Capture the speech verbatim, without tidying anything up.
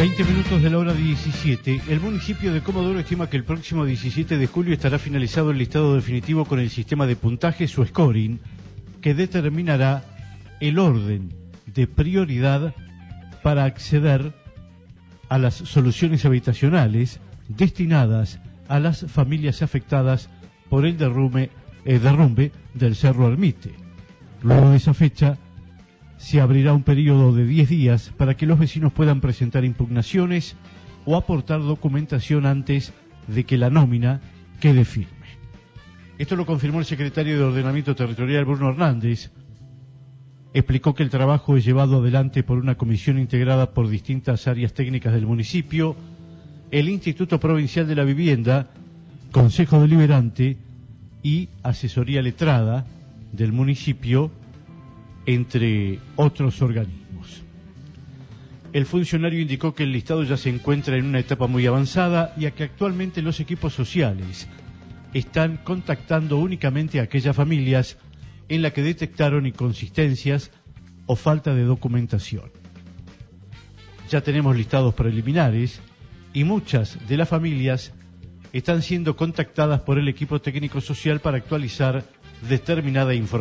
veinte minutos de la hora diecisiete. El municipio de Comodoro estima que el próximo diecisiete de julio estará finalizado el listado definitivo con el sistema de puntajes o scoring que determinará el orden de prioridad para acceder a las soluciones habitacionales destinadas a las familias afectadas por el derrumbe, eh, derrumbe del Cerro Ermite. Luego de esa fecha se abrirá un periodo de diez días para que los vecinos puedan presentar impugnaciones o aportar documentación antes de que la nómina quede firme. Esto lo confirmó el secretario de Ordenamiento Territorial, Bruno Hernández. Explicó que el trabajo es llevado adelante por una comisión integrada por distintas áreas técnicas del municipio, el Instituto Provincial de la Vivienda, Consejo Deliberante y Asesoría Letrada del municipio, entre otros organismos. El funcionario indicó que el listado ya se encuentra en una etapa muy avanzada y a que actualmente los equipos sociales están contactando únicamente a aquellas familias en las que detectaron inconsistencias o falta de documentación. Ya tenemos listados preliminares y muchas de las familias están siendo contactadas por el equipo técnico social para actualizar determinada información.